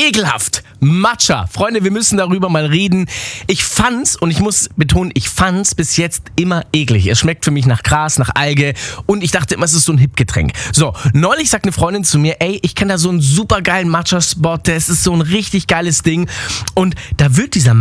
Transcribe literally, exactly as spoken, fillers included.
ekelhaft. Matcha. Freunde, wir müssen darüber mal reden. Ich fand's, und ich muss betonen, ich fand's bis jetzt immer eklig. Es schmeckt für mich nach Gras, nach Alge und ich dachte immer, es ist so ein Hip-Getränk. So, neulich sagt eine Freundin zu mir, ey, ich kenne da so einen super geilen Matcha-Spot, das ist so ein richtig geiles Ding und da wird dieser